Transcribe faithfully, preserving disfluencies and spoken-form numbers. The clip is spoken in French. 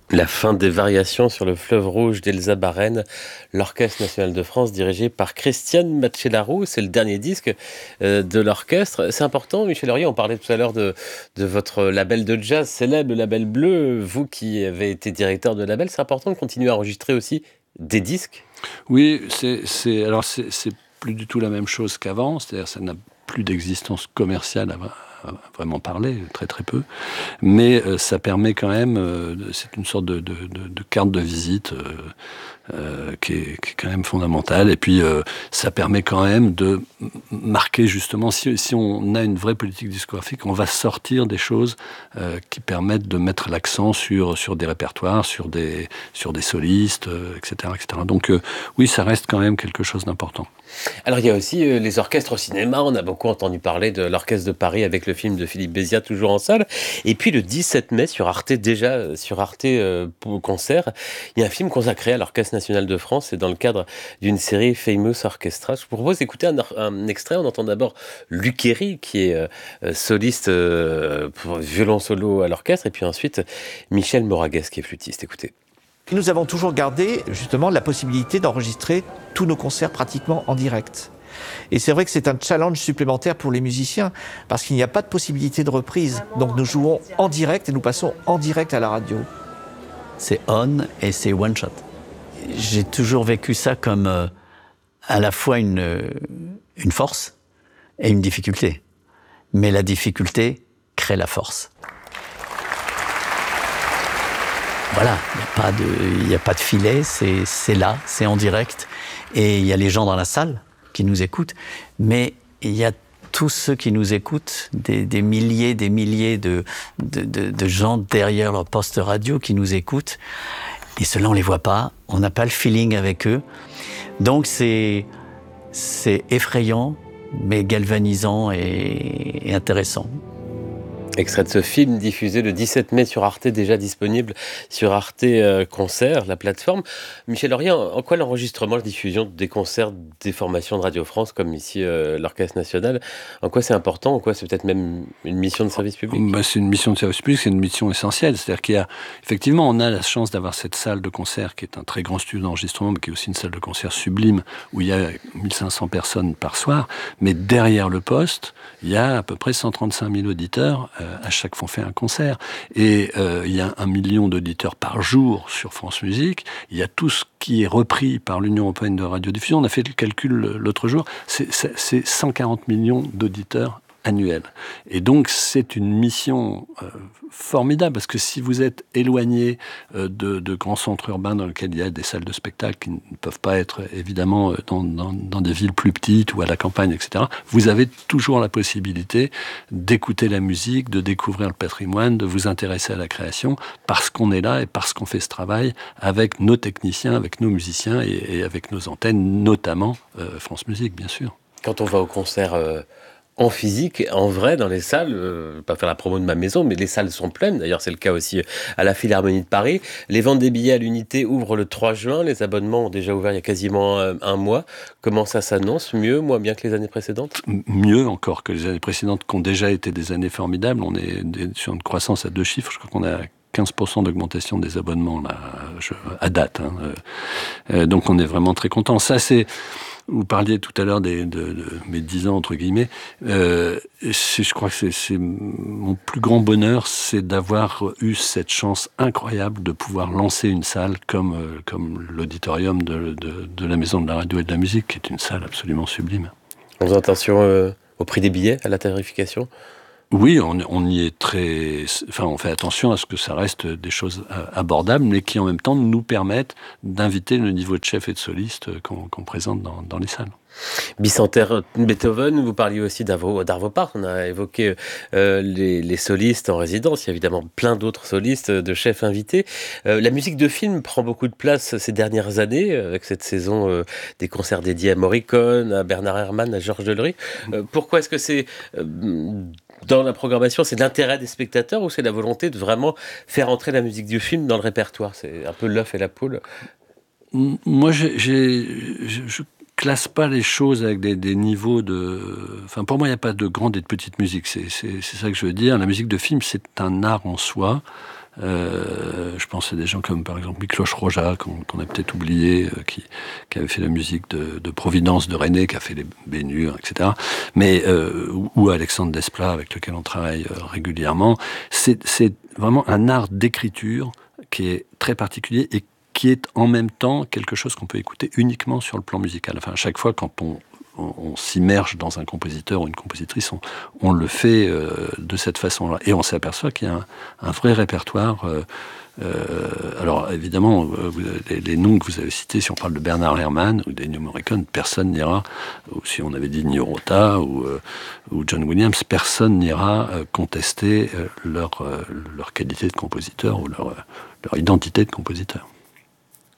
La fin des variations sur le fleuve rouge d'Elsa Barren, l'Orchestre national de France dirigé par Christiane Matchelarou. C'est le dernier disque euh, de l'orchestre. C'est important, Michel Laurier, on parlait tout à l'heure de, de votre label de jazz célèbre, le label Bleu. Vous qui avez été directeur de label, c'est important de continuer à enregistrer aussi des disques? Oui, c'est, c'est, alors c'est, c'est plus du tout la même chose qu'avant, c'est-à-dire ça n'a plus d'existence commerciale à, à vraiment parler, très très peu, mais euh, ça permet quand même, euh, c'est une sorte de, de, de, de carte de visite euh, euh, qui, est, qui est quand même fondamentale, et puis euh, ça permet quand même de marquer justement, si, si on a une vraie politique discographique, on va sortir des choses euh, qui permettent de mettre l'accent sur, sur des répertoires, sur des, sur des solistes, euh, et cetera, et cetera. Donc euh, oui, ça reste quand même quelque chose d'important. Alors il y a aussi euh, les orchestres au cinéma, on a beaucoup entendu parler de l'Orchestre de Paris avec le film de Philippe Béziat, toujours en salle, et puis le dix-sept mai sur Arte, déjà euh, sur Arte euh, pour concert, il y a un film consacré à l'Orchestre national de France, c'est dans le cadre d'une série Famous Orchestra. Je vous propose d'écouter un, un extrait, on entend d'abord Luc Héry qui est euh, soliste euh, pour violon solo à l'orchestre, et puis ensuite Michel Moragues qui est flûtiste, écoutez. Nous avons toujours gardé justement la possibilité d'enregistrer tous nos concerts pratiquement en direct. Et c'est vrai que c'est un challenge supplémentaire pour les musiciens parce qu'il n'y a pas de possibilité de reprise. Donc nous jouons en direct et nous passons en direct à la radio. C'est on et c'est one shot. J'ai toujours vécu ça comme euh, à la fois une, une force et une difficulté. Mais la difficulté crée la force. Voilà, il n'y a pas de, il n'y a pas de filet, c'est, c'est là, c'est en direct. Et il y a les gens dans la salle qui nous écoutent, mais il y a tous ceux qui nous écoutent, des, des milliers, des milliers de, de, de, de gens derrière leur poste radio qui nous écoutent. Et ceux-là, on ne les voit pas, on n'a pas le feeling avec eux. Donc c'est, c'est effrayant, mais galvanisant et, et intéressant. Extrait de ce film diffusé le dix-sept mai sur Arte, déjà disponible sur Arte euh, Concert, la plateforme. Michel Laurier, en, en quoi l'enregistrement, la diffusion des concerts, des formations de Radio France, comme ici euh, l'Orchestre National, en quoi c'est important, en quoi c'est peut-être même une mission de service public? Bah, c'est une mission de service public, c'est une mission essentielle. C'est-à-dire qu'il y a, effectivement, on a la chance d'avoir cette salle de concert qui est un très grand studio d'enregistrement, mais qui est aussi une salle de concert sublime, où il y a mille cinq cents personnes par soir. Mais derrière le poste, il y a à peu près cent trente-cinq mille auditeurs euh, à chaque fois qu'on fait un concert. Et euh, il y a un million d'auditeurs par jour sur France Musique. Il y a tout ce qui est repris par l'Union européenne de radiodiffusion. On a fait le calcul l'autre jour. C'est, c'est, c'est cent quarante millions d'auditeurs annuels. Et donc, c'est une mission euh, formidable, parce que si vous êtes éloigné euh, de, de grands centres urbains dans lesquels il y a des salles de spectacle qui ne peuvent pas être, évidemment, dans, dans, dans des villes plus petites ou à la campagne, et cetera, vous avez toujours la possibilité d'écouter la musique, de découvrir le patrimoine, de vous intéresser à la création, parce qu'on est là et parce qu'on fait ce travail avec nos techniciens, avec nos musiciens et, et avec nos antennes, notamment euh, France Musique, bien sûr. Quand on va au concert euh, en physique, en vrai, dans les salles, euh, pas faire la promo de ma maison, mais les salles sont pleines. D'ailleurs, c'est le cas aussi à la Philharmonie de Paris. Les ventes des billets à l'unité ouvrent le trois juin. Les abonnements ont déjà ouvert il y a quasiment euh, un mois. Comment ça s'annonce? Mieux, moins bien que les années précédentes? Mieux encore que les années précédentes, qui ont déjà été des années formidables. On est sur une croissance à deux chiffres. Je crois qu'on a quinze pour cent d'augmentation des abonnements là, je, à date. Hein. Euh, donc on est vraiment très content. Ça, c'est... Vous parliez tout à l'heure des, de, de mes dix ans, entre guillemets. Euh, c'est, je crois que c'est, c'est mon plus grand bonheur, c'est d'avoir eu cette chance incroyable de pouvoir lancer une salle comme, euh, comme l'auditorium de, de, de la Maison de la Radio et de la Musique, qui est une salle absolument sublime. On faisant attention euh, au prix des billets, à la tarification? Oui, on, on y est très... Enfin, on fait attention à ce que ça reste des choses abordables, mais qui en même temps nous permettent d'inviter le niveau de chef et de soliste qu'on, qu'on présente dans, dans les salles. Bicentenaire Beethoven, vous parliez aussi d'Arvo, d'Arvo Part, on a évoqué euh, les, les solistes en résidence, il y a évidemment plein d'autres solistes, de chefs invités. Euh, la musique de film prend beaucoup de place ces dernières années, avec cette saison euh, des concerts dédiés à Morricone, à Bernard Herrmann, à Georges Delerue. Euh, pourquoi est-ce que c'est... Euh, dans la programmation, c'est l'intérêt des spectateurs ou c'est la volonté de vraiment faire entrer la musique du film dans le répertoire? C'est un peu l'œuf et la poule. Moi, j'ai, j'ai, je, je classe pas les choses avec des, des niveaux de... Enfin, pour moi, il n'y a pas de grande et de petite musique. C'est, c'est, c'est ça que je veux dire. La musique de film, c'est un art en soi. Euh, je pense à des gens comme par exemple Miklos Rozsa, qu'on, qu'on a peut-être oublié, euh, qui, qui avait fait la musique de, de Providence de René, qui a fait les Bénures, et cetera. Mais euh, ou, ou Alexandre Desplat, avec lequel on travaille euh, régulièrement. C'est, c'est vraiment un art d'écriture qui est très particulier et qui est en même temps quelque chose qu'on peut écouter uniquement sur le plan musical. Enfin, à chaque fois, quand on On, on s'immerge dans un compositeur ou une compositrice, on, on le fait euh, de cette façon-là. Et on s'aperçoit qu'il y a un, un vrai répertoire. Euh, euh, alors, évidemment, euh, vous, les, les noms que vous avez cités, si on parle de Bernard Herrmann ou d'Ennio Morricone, personne n'ira, ou si on avait dit Nino Rota ou, euh, ou John Williams, personne n'ira euh, contester euh, leur, euh, leur qualité de compositeur ou leur, euh, leur identité de compositeur.